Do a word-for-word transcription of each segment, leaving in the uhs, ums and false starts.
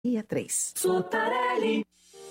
E três. Sotarelli.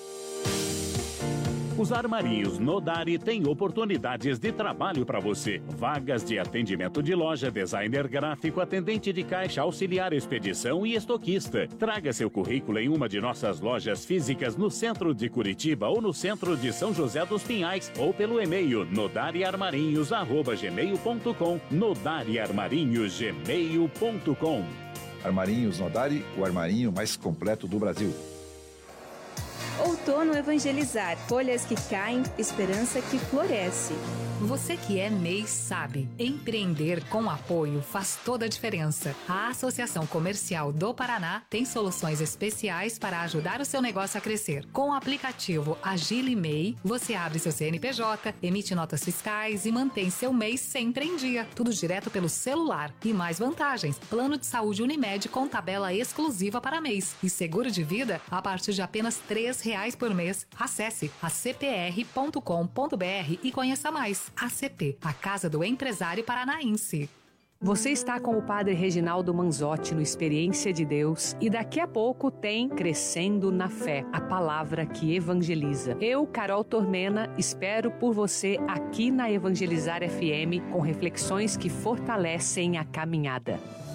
Os armarinhos Nodari têm oportunidades de trabalho para você. Vagas de atendimento de loja, designer gráfico, atendente de caixa, auxiliar expedição e estoquista. Traga seu currículo em uma de nossas lojas físicas no centro de Curitiba ou no centro de São José dos Pinhais ou pelo e-mail nodariarmarinhos arroba gmail ponto com. nodariarmarinhos gmail ponto com. Armarinhos Nodari, o armarinho mais completo do Brasil. Outono Evangelizar, folhas que caem, esperança que floresce. Você que é M E I sabe, empreender com apoio faz toda a diferença. A Associação Comercial do Paraná tem soluções especiais para ajudar o seu negócio a crescer. Com o aplicativo Agile M E I, você abre seu C N P J, emite notas fiscais e mantém seu M E I sempre em dia. Tudo direto pelo celular. E mais vantagens, plano de saúde Unimed com tabela exclusiva para M E Is. E seguro de vida a partir de apenas três reais por mês. Acesse a c p r ponto com ponto b r e conheça mais. A C P, a Casa do Empresário Paranaense. Você está com o Padre Reginaldo Manzotti no Experiência de Deus e daqui a pouco tem Crescendo na Fé, a palavra que evangeliza. Eu, Carol Tormena, espero por você aqui na Evangelizar F M com reflexões que fortalecem a caminhada.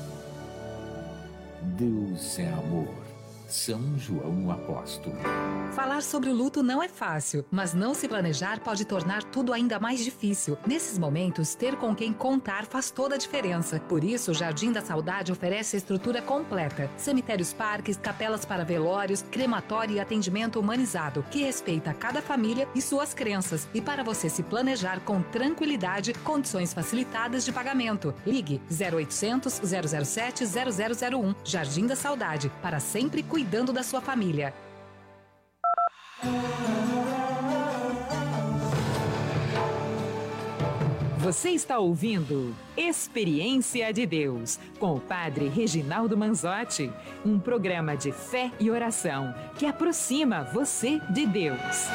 Deus é amor. São João Apóstolo. Falar sobre o luto não é fácil, mas não se planejar pode tornar tudo ainda mais difícil. Nesses momentos, ter com quem contar faz toda a diferença. Por isso, o Jardim da Saudade oferece a estrutura completa. Cemitérios, parques, capelas para velórios, crematório e atendimento humanizado, que respeita cada família e suas crenças. E para você se planejar com tranquilidade, condições facilitadas de pagamento. Ligue zero oitocentos, zero zero sete, zero zero zero um. Jardim da Saudade, para sempre cuidando da sua família. Você está ouvindo Experiência de Deus, com o Padre Reginaldo Manzotti, um programa de fé e oração que aproxima você de Deus.